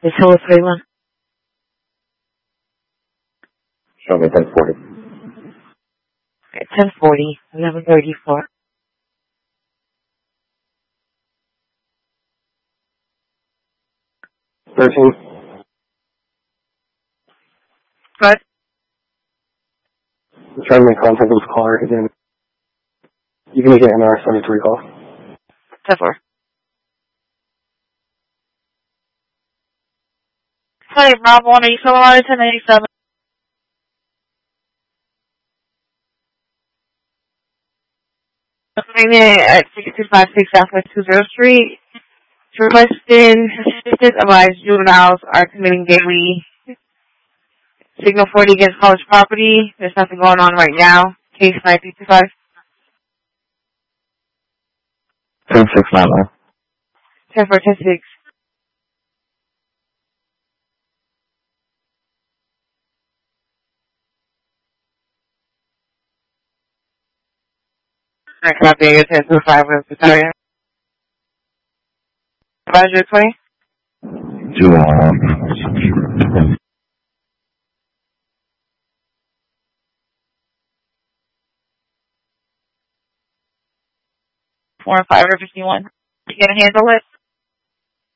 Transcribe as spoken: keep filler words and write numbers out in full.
It's Hello three one. Show me ten forty. Okay, ten forty, eleven thirty-four. thirteen. What? I'm trying to make contact with the caller again. You can make an N R seventy three call. ten four. Hey, Rob one, are you still on ten eighty-seven? At sixty-two fifty-six Southwest two zero Street. To request in assistance advised juveniles are committing daily signal forty against college property. There's nothing going on right now. Case nine three two five. ten six nine nine. ten four ten six. I cannot be your ten two five with the Victoria. Advisor twenty. Two, um, Four and five or fifty one. You gonna handle it?